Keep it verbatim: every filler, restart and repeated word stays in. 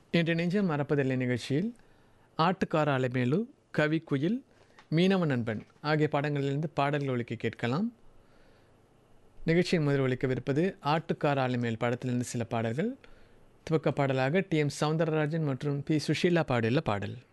இன்று நெஞ்சம் மறப்பதில்லை நிகழ்ச்சியில் ஆட்டுக்கார அலைமேலு, கவி குயில், மீனவ நண்பன் ஆகிய படங்களிலிருந்து பாடல்கள் ஒலிக்க கேட்கலாம். நிகழ்ச்சியின் முதல் ஒலிக்கவிருப்பது ஆட்டுக்கார அலைமேல் படத்திலிருந்து சில பாடல்கள். துவக்க பாடலாக டி எம் சௌந்தரராஜன் மற்றும் பி சுஷீலா பாடியுள்ள பாடல்.